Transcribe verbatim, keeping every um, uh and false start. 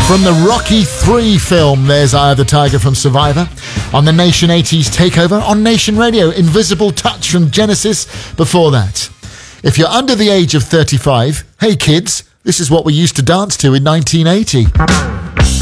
From the Rocky three film, there's Eye of the Tiger from Survivor. On the Nation eighties Takeover, on Nation Radio, Invisible Touch from Genesis before that. If you're under the age of thirty-five, hey kids, this is what we used to dance to in nineteen eighty.